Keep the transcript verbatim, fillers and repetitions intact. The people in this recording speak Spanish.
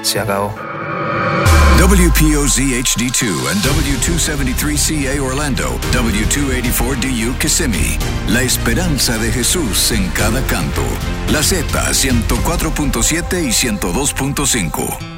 Se acabó. W P O Z H D two and W two seventy-three C A Orlando, W two eighty-four D U Kissimmee. La esperanza de Jesús en cada canto. La Z ciento cuatro punto siete y ciento dos punto cinco.